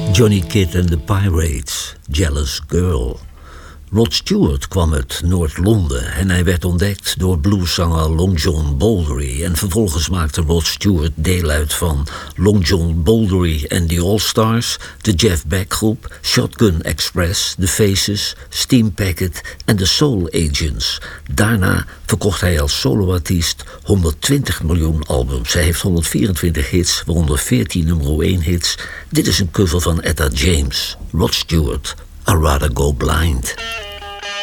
Johnny Kidd and the Pirates, Jealous Girl. Rod Stewart kwam uit Noord-Londen en hij werd ontdekt door blueszanger Long John Boldery. En vervolgens maakte Rod Stewart deel uit van Long John Boldery en The All-Stars, de Jeff Beck Groep, Shotgun Express, The Faces, Steam Packet en The Soul Agents. Daarna verkocht hij als soloartiest 120 miljoen albums. Hij heeft 124 hits, waaronder 14 nummer 1 hits. Dit is een cover van Etta James. Rod Stewart, I'd Rather Go Blind.